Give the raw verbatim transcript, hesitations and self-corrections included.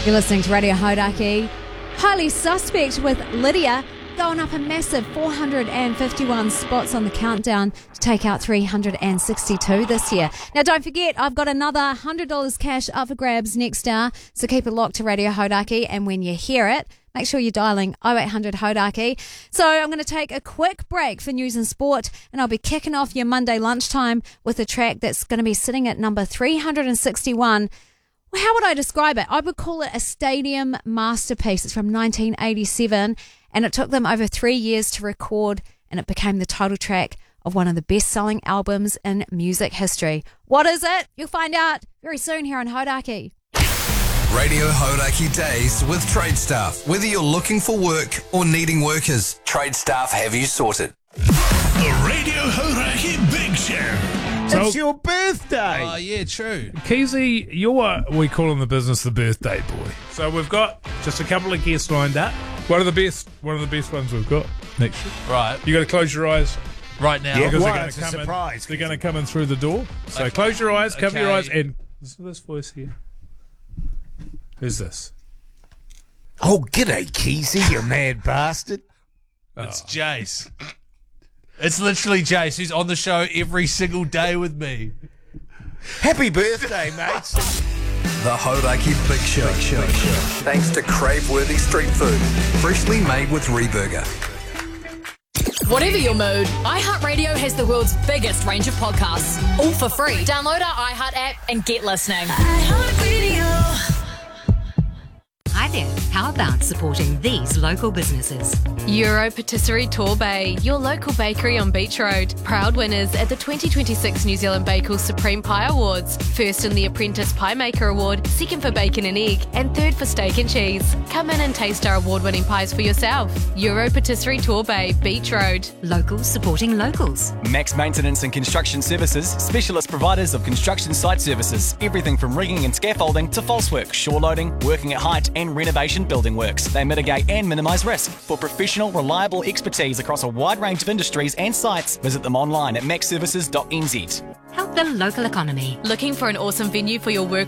You're listening to Radio Hodaki. Highly Suspect with Lydia going up a massive four hundred fifty-one spots on the countdown to take out three hundred sixty-two this year. Now, don't forget, I've got another one hundred dollars cash up for grabs next hour, so keep it locked to Radio Hodaki, and when you hear it, make sure you're dialing oh eight hundred Hodaki. So I'm going to take a quick break for news and sport, and I'll be kicking off your Monday lunchtime with a track that's going to be sitting at number three hundred sixty-one. Well, how would I describe it? I would call it a stadium masterpiece. It's from nineteen eighty-seven, and it took them over three years to record, and it became the title track of one of the best-selling albums in music history. What is it? You'll find out very soon here on Hodaki. Radio Hodaki Days with Trade Staff. Whether you're looking for work or needing workers, Trade Staff have you sorted. The Radio Hodaki Big Show. So, it's your birthday. Oh, yeah, true. Keezy, you're, we call in the business the birthday boy. So we've got just a couple of guests lined up. One of the best, one of the best ones we've got next year. Right. You got to close your eyes Right now. because Why? they're going It's to a come in. surprise. They're going to come in through the door. So Okay. close your eyes, cover your Okay. eyes, and listen to this voice here. Who's this? Oh, g'day, Keezy, you mad bastard. It's Jace. It's literally Jace, who's on the show every single day with me. Happy birthday, mates. The Hodaki Big Show. Big Show. Thanks to crave-worthy street food, freshly made with Reburger. Whatever your mood, iHeartRadio has the world's biggest range of podcasts, all for free. Download our iHeart app and get listening. Hi there. How about supporting these local businesses? Euro Patisserie Torbay, your local bakery on Beach Road. Proud winners at the twenty twenty-six New Zealand Bakel's Supreme Pie Awards. First in the Apprentice Pie Maker Award, second for bacon and egg, and third for steak and cheese. Come in and taste our award-winning pies for yourself. Euro Patisserie Torbay, Beach Road. Locals supporting locals. Max Maintenance and Construction Services, specialist providers of construction site services. Everything from rigging and scaffolding to false work, shore loading, working at height and renovation building works. They mitigate and minimise risk. For professional, reliable expertise across a wide range of industries and sites, visit them online at max services dot n z. Help the local economy. Looking for an awesome venue for your work